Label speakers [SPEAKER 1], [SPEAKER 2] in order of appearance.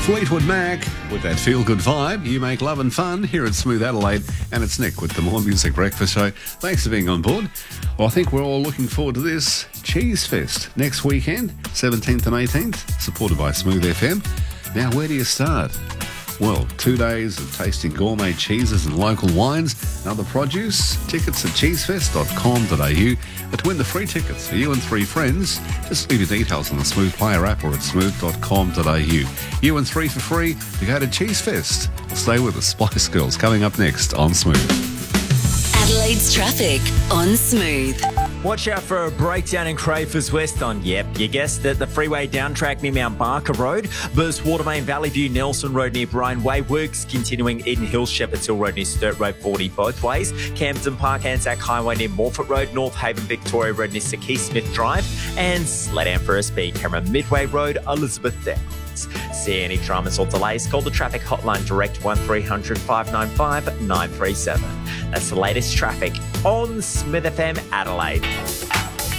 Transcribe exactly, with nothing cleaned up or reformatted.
[SPEAKER 1] Fleetwood Mac with that feel-good vibe. You make love and fun here at Smooth Adelaide, and it's Nick with the More Music Breakfast Show. Thanks for being on board. Well, I think we're all looking forward to this Cheese Fest next weekend, seventeenth and eighteenth, supported by Smooth F M. Now, where do you start? Well, two days of tasting gourmet cheeses and local wines and other produce. Tickets at cheesefest dot com dot a u. But to win the free tickets for you and three friends, just leave your details on the Smooth Player app or at smooth dot com dot a u. You and three for free to go to Cheese Fest. Well, stay with the Spice Girls coming up next on Smooth.
[SPEAKER 2] Adelaide's traffic on Smooth.
[SPEAKER 3] Watch out for a breakdown in Crafers West on, yep, you guessed it, the freeway down track near Mount Barker Road, Burst Watermain, Valley View, Nelson Road near Brian Way, works continuing Eden Hills, Shepherd's Hill Road near Sturt Road forty both ways, Camden Park, Anzac Highway near Morford Road, North Haven, Victoria Road near Sir Keith Smith Drive, and Sleddown for a speed camera, Midway Road, Elizabeth Downs. See any dramas or delays, call the traffic hotline direct one three hundred, five nine five, nine three seven. That's the latest traffic on Smith F M Adelaide.